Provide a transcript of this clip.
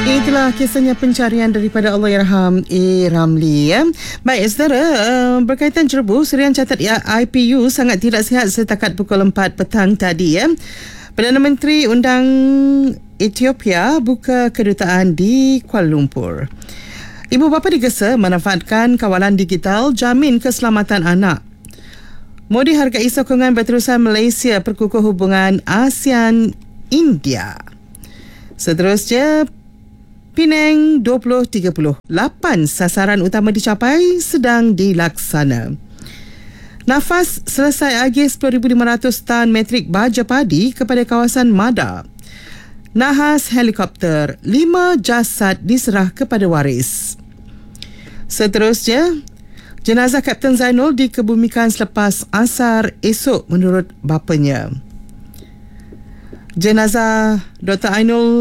Itulah kisahnya pencarian daripada Allahyarham A. Ramli. Baik, saudara, berkaitan cerebu, Serian Catat IPU sangat tidak sihat setakat pukul 4 petang tadi. Perdana Menteri undang Ethiopia buka kedutaan di Kuala Lumpur. Ibu bapa digesa manfaatkan kawalan digital jamin keselamatan anak. Modi hargai sokongan berterusan Malaysia perkukuh hubungan ASEAN-India. Seterusnya, Penang 2030. 8 sasaran utama dicapai sedang dilaksana. Nafas selesai agih 10,500 tan metrik baja padi kepada kawasan Mada. Nahas helikopter, 5 jasad diserah kepada waris. Seterusnya, jenazah Kapten Zainul dikebumikan selepas asar esok menurut bapanya. Jenazah Dr. Ainul